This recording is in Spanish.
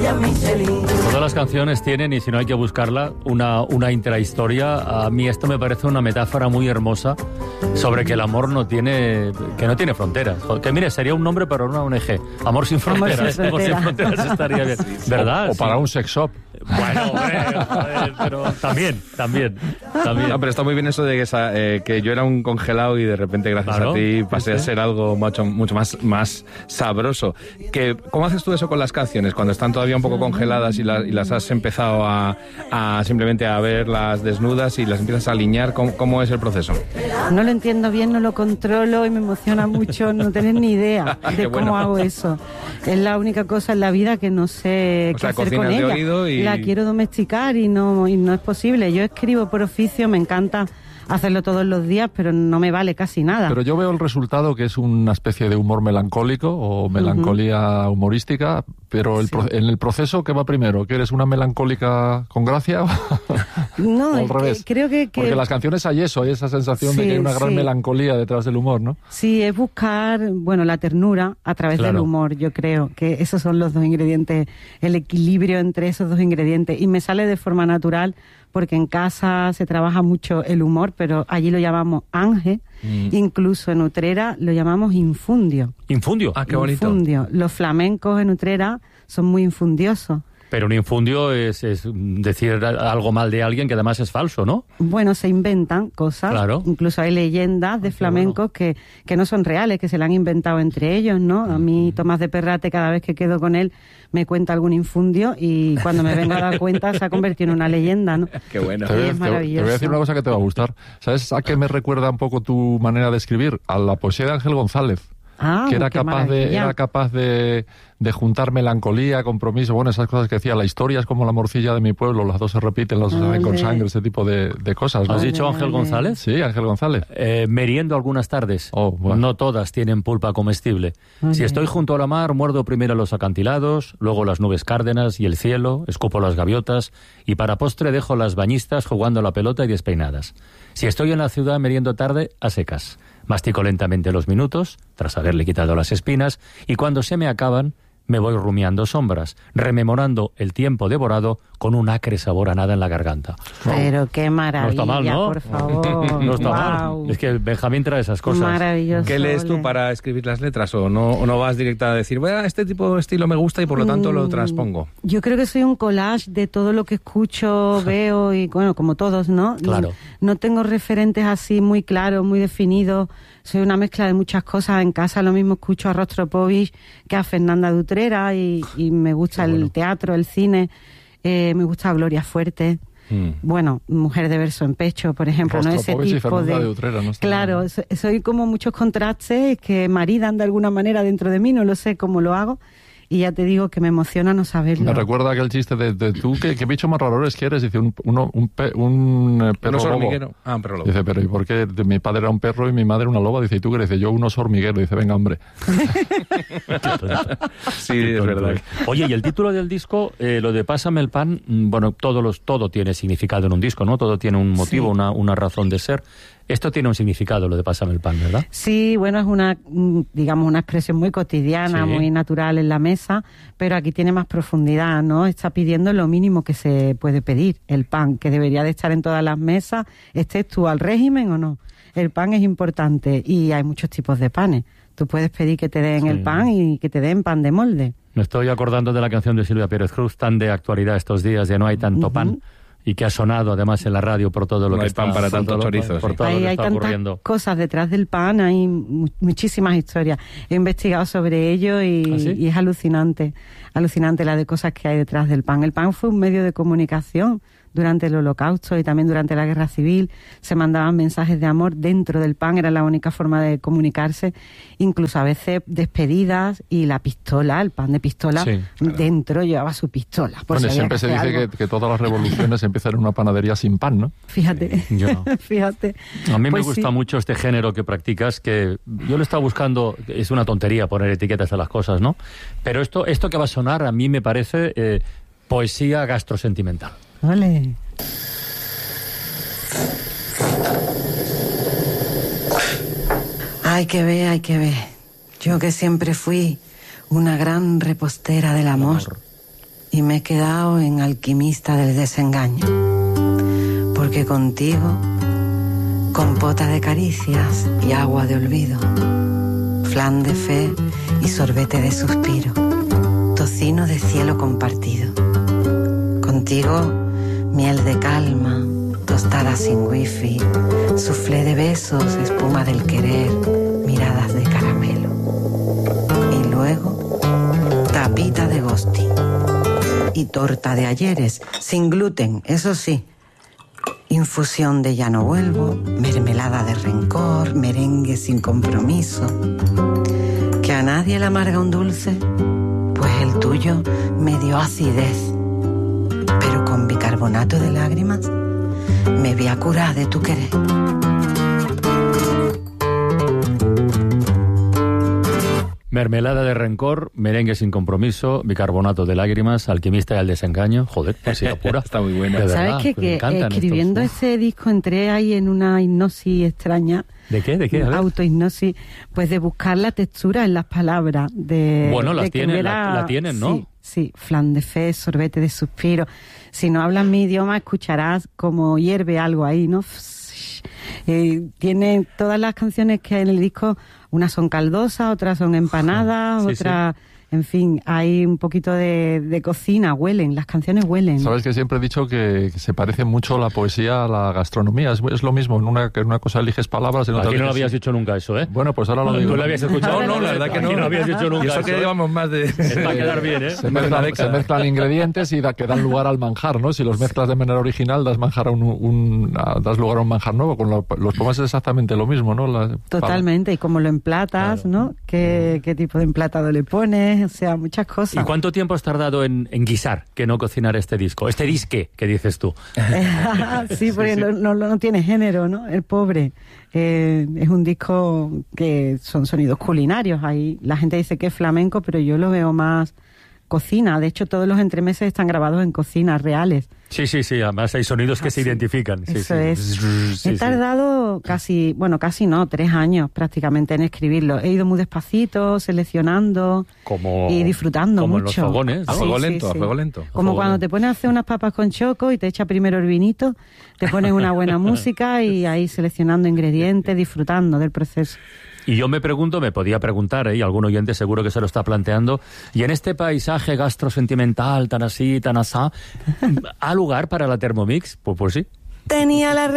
estrella Michelin. Todas las canciones tienen, y si no hay que buscarla, una intrahistoria. A mí esto me parece una metáfora muy hermosa sobre que el amor no tiene fronteras. Que mire, sería un nombre para una ONG. Amor sin fronteras. Amor sin fronteras estaría bien. ¿Verdad? O para un sex shop. Bueno, hombre, joder, pero también. No, pero está muy bien eso de que yo era un congelado y de repente, gracias a ti, pasé a ser algo mucho más sabroso. ¿Cómo haces tú eso con las canciones? Cuando están todavía un poco congeladas y las has empezado a simplemente a verlas desnudas y las empiezas a alinear, ¿cómo es el proceso? No lo entiendo bien, no lo controlo y me emociona mucho no tener ni idea de cómo hago eso. Es la única cosa en la vida que no sé qué hacer con ella. La quiero domesticar y no es posible. Yo escribo por oficio, me encanta hacerlo todos los días, pero no me vale casi nada. Pero yo veo el resultado, que es una especie de humor melancólico o melancolía humorística, pero en el proceso, ¿qué va primero? ¿Quieres una melancólica con gracia? No, o al revés. Creo que... Porque en las canciones hay esa sensación de que hay una gran melancolía detrás del humor, ¿no? Sí, es buscar, la ternura a través del humor. Yo creo que esos son los dos ingredientes, el equilibrio entre esos dos ingredientes. Y me sale de forma natural, porque en casa se trabaja mucho el humor, pero allí lo llamamos ángel, incluso en Utrera lo llamamos infundio. ¿Infundio? Ah, qué bonito. Infundio. Los flamencos en Utrera son muy infundiosos. Pero un infundio es decir algo mal de alguien que además es falso, ¿no? Bueno, se inventan cosas. Claro. Incluso hay leyendas de flamencos que no son reales, que se la han inventado entre ellos, ¿no? A mí, Tomás de Perrate, cada vez que quedo con él, me cuenta algún infundio y cuando me vengo a dar cuenta se ha convertido en una leyenda, ¿no? Qué bueno. Es maravilloso. Te voy a decir una cosa que te va a gustar. ¿Sabes a qué me recuerda un poco tu manera de escribir? A la poesía de Ángel González. Que era capaz de juntar melancolía, compromiso, esas cosas que decía, la historia es como la morcilla de mi pueblo, las dos se repiten, las dos se ven con sangre, ese tipo de cosas, ¿no? ¿Has dicho Ángel González? Sí, Ángel González. Meriendo algunas tardes. No todas tienen pulpa comestible. Si estoy junto a la mar, muerdo primero los acantilados, luego las nubes cárdenas y el cielo, escupo las gaviotas y para postre dejo las bañistas jugando a la pelota y despeinadas. Si estoy en la ciudad meriendo tarde, a secas. Mastico lentamente los minutos, tras haberle quitado las espinas, y cuando se me acaban, me voy rumiando sombras, rememorando el tiempo devorado con un acre sabor a nada en la garganta. Pero qué maravilla, no está mal, ¿no? Por favor. No está mal. Es que Benjamín trae esas cosas. Maravilloso. ¿Qué lees tú para escribir las letras? ¿O no vas directa a decir, este tipo de estilo me gusta y por lo tanto lo transpongo? Yo creo que soy un collage de todo lo que escucho, veo y, como todos, ¿no? Claro. No tengo referentes así muy claros, muy definidos. Soy una mezcla de muchas cosas. En casa lo mismo escucho a Rostropovich que a Fernanda de Utrera y me gusta el teatro, el cine, me gusta Gloria Fuerte. Mujer de verso en pecho, por ejemplo, ¿no? Ese tipo de Utrera, no claro, soy como muchos contrastes que maridan de alguna manera dentro de mí, no lo sé cómo lo hago. Y ya te digo que me emociona no saberlo. Me recuerda aquel chiste de tú, ¿qué bicho más raro eres que eres? Dice, un perro hormiguero. Lobo. Un perro lobo. Dice, pero ¿y por qué? Mi padre era un perro y mi madre una loba. Dice, ¿y tú qué? Dice, yo un oso hormiguero. Dice, venga, hombre. Sí, es verdad. Oye, y el título del disco, lo de Pásame el pan, todo tiene significado en un disco, ¿no? Todo tiene un motivo, una razón de ser. Esto tiene un significado, lo de Pásame el pan, ¿verdad? Sí, es una expresión muy cotidiana, muy natural en la mesa, pero aquí tiene más profundidad, ¿no? Está pidiendo lo mínimo que se puede pedir, el pan, que debería de estar en todas las mesas, estés tú al régimen o no. El pan es importante y hay muchos tipos de panes. Tú puedes pedir que te den el pan y que te den pan de molde. Me estoy acordando de la canción de Silvia Pérez Cruz, tan de actualidad estos días, de No hay tanto pan. Y que ha sonado además en la radio por todo lo que está... No hay pan para tantos chorizos. Por todo lo que está ocurriendo. Hay tantas cosas detrás del pan, hay muchísimas historias. He investigado sobre ello y es alucinante la de cosas que hay detrás del pan. El pan fue un medio de comunicación durante el Holocausto y también durante la Guerra Civil. Se mandaban mensajes de amor dentro del pan, era la única forma de comunicarse. Incluso a veces despedidas y la pistola, el pan de pistola, dentro llevaba su pistola. Siempre se dice que todas las revoluciones empiezan en una panadería sin pan, ¿no? Fíjate. Fíjate. A mí me gusta mucho este género que practicas, que yo lo estaba buscando, es una tontería poner etiquetas a las cosas, ¿no? Pero esto que va a sonar a mí me parece poesía gastrosentimental. Vale. Hay que ver. Yo que siempre fui una gran repostera del amor. y me he quedado en alquimista del desengaño, porque contigo, compota de caricias y agua de olvido, flan de fe y sorbete de suspiro, tocino de cielo compartido. Contigo, miel de calma, tostada sin wifi, soufflé de besos, espuma del querer, miradas de caramelo. Y luego, tapita de ghosting y torta de ayeres, sin gluten, eso sí. Infusión de ya no vuelvo, mermelada de rencor, merengue sin compromiso. ¿Que a nadie le amarga un dulce? Pues el tuyo me dio acidez. Pero con bicarbonato de lágrimas me voy a curar de tu querer. Mermelada de rencor, merengue sin compromiso, bicarbonato de lágrimas, alquimista del desengaño. Joder, poesía pura. Está muy buena. ¿Sabes qué? Que escribiendo ese disco entré ahí en una hipnosis extraña. ¿De qué? ¿De qué? Autohipnosis. Pues de buscar la textura en las palabras. Bueno, las tienen, la tienen, ¿no? Sí, flan de fe, sorbete de suspiro. Si no hablas mi idioma, escucharás como hierve algo ahí, ¿no? Tiene todas las canciones que hay en el disco, unas son caldosas, otras son empanadas, otras... Sí. En fin, hay un poquito de cocina, huelen, las canciones huelen. Sabes que siempre he dicho que se parece mucho la poesía a la gastronomía, es lo mismo, en una cosa eliges palabras, en otra aquí no lo habías dicho nunca eso, ¿eh? Bueno, pues ahora lo digo. ¿Tú lo habías escuchado? No, la verdad que no. No lo habías dicho nunca. Y eso que llevamos más de... Es para quedar bien, ¿eh? Se mezclan ingredientes y que dan lugar al manjar, ¿no? Si los mezclas de manera original, das lugar a un manjar nuevo. Con los poemas es exactamente lo mismo, ¿no? Totalmente, y como lo emplatas, claro, ¿no? ¿Qué tipo de emplatado le pones? O sea, muchas cosas. ¿Y cuánto tiempo has tardado en guisar, que no cocinar este disco? Este disque, que dices tú. Sí, porque sí. No tiene género, ¿no? El pobre. Es un disco que son sonidos culinarios. Ahí la gente dice que es flamenco, pero yo lo veo más cocina. De hecho, todos los entremeses están grabados en cocinas reales. Sí. Además hay sonidos que se identifican. Eso es. He tardado casi 3 años prácticamente en escribirlo. He ido muy despacito, seleccionando y disfrutando como mucho. Como en los fogones. A fuego lento. Como cuando te pones a hacer unas papas con choco y te echa primero el vinito, te pones una buena música y ahí seleccionando ingredientes, disfrutando del proceso. Y yo me podía preguntar, y algún oyente seguro que se lo está planteando, y en este paisaje gastrosentimental tan así, tan asá, ¿ha lugar para la Thermomix? Pues sí. Tenía la